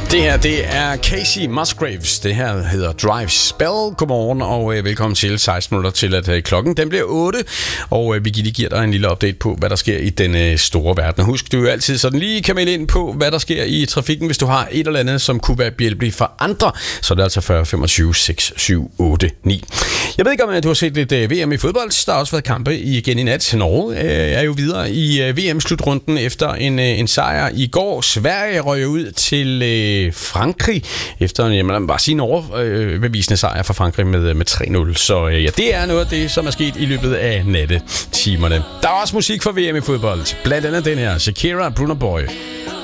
Det her, det er Casey Musgraves. Det her hedder Drive Spell. Godmorgen og velkommen til 16 minutter til, at klokken den bliver 8. Og Birgitte giver dig en lille update på, hvad der sker i den store verden. Husk, du altid sådan lige kan melde ind på, hvad der sker i trafikken, hvis du har et eller andet, som kunne være behjælpeligt for andre. Så er det altså 40 25 6 7 8 9. Jeg ved ikke, om du har set lidt VM i fodbold. Der har også været kampe igen i nat. Norge er jo videre i VM-slutrunden efter en sejr i går. Sverige røg ud til Frankrig efter en bare sige en overbevisende sejr for Frankrig med 3-0. Så ja, det er noget af det, som er sket i løbet af nattetimerne. Der er også musik for VM i fodbold. Blandt andet den her Shakira, Bruno Boy.